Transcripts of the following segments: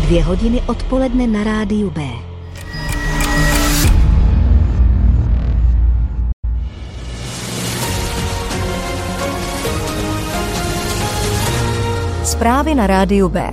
2 hodiny odpoledne na rádiu B. Zprávy na rádiu B.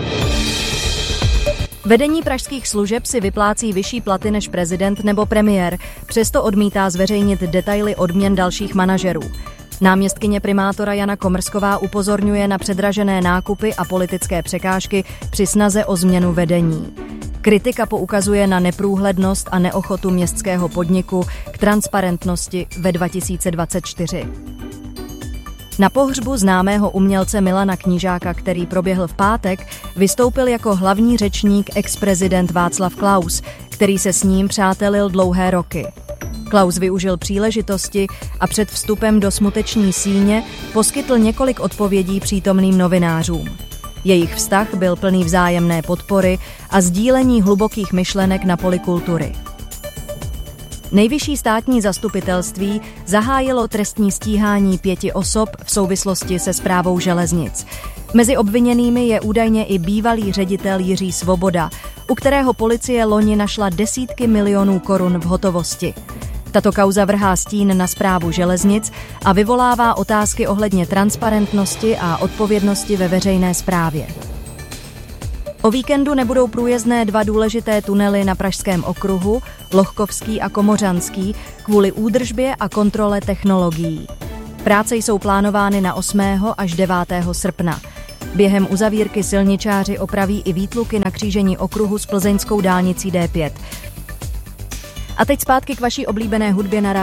Vedení pražských služeb si vyplácí vyšší platy než prezident nebo premiér, přesto odmítá zveřejnit detaily odměn dalších manažerů. Náměstkyně primátora Jana Komrsková upozorňuje na předražené nákupy a politické překážky při snaze o změnu vedení. Kritika poukazuje na neprůhlednost a neochotu městského podniku k transparentnosti ve 2024. Na pohřbu známého umělce Milana Knížáka, který proběhl v pátek, vystoupil jako hlavní řečník ex-prezident Václav Klaus, který se s ním přátelil dlouhé roky. Klaus využil příležitosti a před vstupem do smuteční síně poskytl několik odpovědí přítomným novinářům. Jejich vztah byl plný vzájemné podpory a sdílení hlubokých myšlenek na poli kultury. Nejvyšší státní zastupitelství zahájilo trestní stíhání 5 osob v souvislosti se správou železnic. Mezi obviněnými je údajně i bývalý ředitel Jiří Svoboda, u kterého policie loni našla desítky milionů korun v hotovosti. Tato kauza vrhá stín na správu železnic a vyvolává otázky ohledně transparentnosti a odpovědnosti ve veřejné správě. O víkendu nebudou průjezdné 2 důležité tunely na Pražském okruhu, Lohkovský a Komořanský, kvůli údržbě a kontrole technologií. Práce jsou plánovány na 8. až 9. srpna. Během uzavírky silničáři opraví i výtluky na křížení okruhu s plzeňskou dálnicí D5. A teď zpátky k vaší oblíbené hudbě na